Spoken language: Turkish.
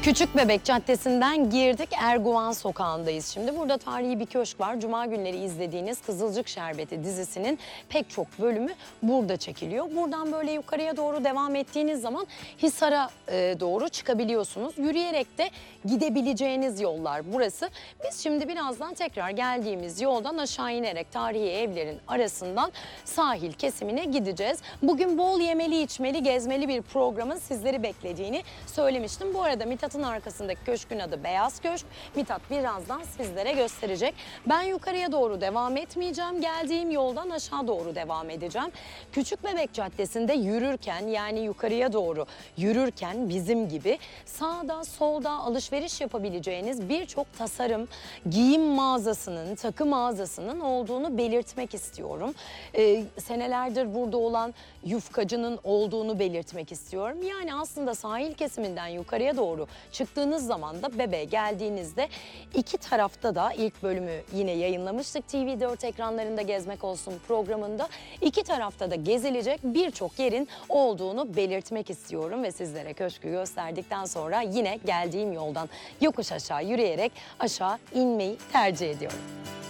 Küçükbebek Caddesi'nden girdik, Erguvan Sokağı'ndayız şimdi. Burada tarihi bir köşk var. Cuma günleri izlediğiniz Kızılcık Şerbeti dizisinin pek çok bölümü burada çekiliyor. Buradan böyle yukarıya doğru devam ettiğiniz zaman Hisar'a doğru çıkabiliyorsunuz. Yürüyerek de gidebileceğiniz yollar burası. Biz şimdi birazdan tekrar geldiğimiz yoldan aşağı inerek tarihi evlerin arasından sahil kesimine gideceğiz. Bugün bol yemeli, içmeli, gezmeli bir programın sizleri beklediğini söylemiştim. Bu arada Mithat'ın arkasındaki köşkün adı Beyaz Köşk. Mithat birazdan sizlere gösterecek. Ben yukarıya doğru devam etmeyeceğim. Geldiğim yoldan aşağı doğru devam edeceğim. Küçükbebek Caddesi'nde yürürken, yani yukarıya doğru yürürken bizim gibi sağda solda alışveriş yapabileceğiniz birçok tasarım, giyim mağazasının, takı mağazasının olduğunu belirtmek istiyorum. Senelerdir burada olan yufkacının olduğunu belirtmek istiyorum. Yani aslında sahil kesiminden yukarıya doğru çıktığınız zaman da Bebe'ye geldiğinizde iki tarafta da ilk bölümü yine yayınlamıştık TV4 ekranlarında Gezmek Olsun programında. İki tarafta da gezilecek birçok yerin olduğunu belirtmek istiyorum ve sizlere köşkü gösterdikten sonra yine geldiğim yoldan yokuş aşağı yürüyerek aşağı inmeyi tercih ediyorum.